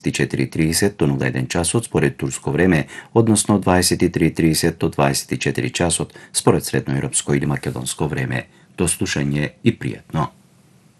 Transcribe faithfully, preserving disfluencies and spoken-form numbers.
четири тридесет до нула еден часот според турско време, односно дваесет и три тридесет до дваесет и четири часот според средноевропско или македонско време. До слушање и пријатно.